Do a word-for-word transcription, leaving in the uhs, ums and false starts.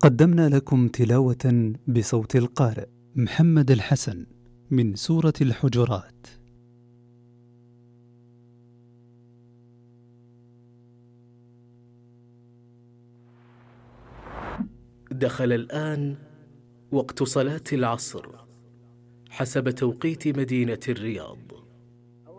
قدمنا لكم تلاوة بصوت القارئ محمد الحسن من سورة الحجرات. دخل الآن وقت صلاة العصر حسب توقيت مدينة الرياض.